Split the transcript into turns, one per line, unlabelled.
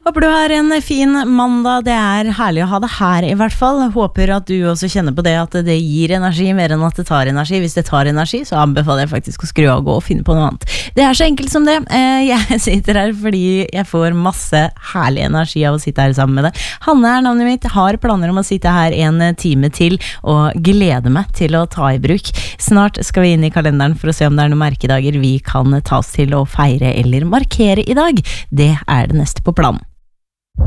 Håper du har en fin mandag, det herlig å ha det her I hvert fall. Håper at du også kjenner på det at det gir energi mer enn at det tar energi. Hvis det tar energi, så anbefaler jeg faktisk å skru av og gå og finne på noe annet. Det så enkelt som det. Jeg sitter her fordi jeg får masse herlig energi av å sitte her sammen med deg. Hanne navnet mitt, har planer om å sitte her en time til og gleder meg til å ta I bruk. Snart skal vi inn I kalenderen for å se om det noen merkedager vi kan ta oss til å feire eller markere I dag. Det det neste på planen.